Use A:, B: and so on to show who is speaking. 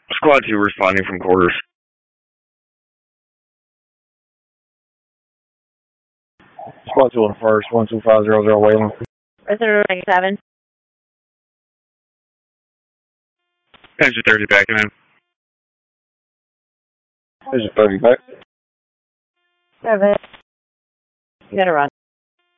A: Squad 2 responding from quarters.
B: Squad 2 on the first, 12500 Wayland.
C: Resident 97.
A: Engine 30 backing in.
B: Engine 30 back.
C: Service. You gotta run.